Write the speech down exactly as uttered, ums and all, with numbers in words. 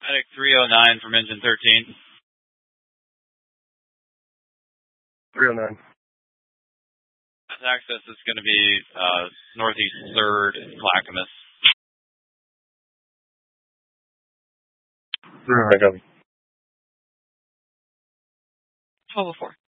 Medic three oh nine from engine thirteen. three oh nine. Access is going to be uh, northeast third and Clackamas. three oh nine, copy. twelve oh four.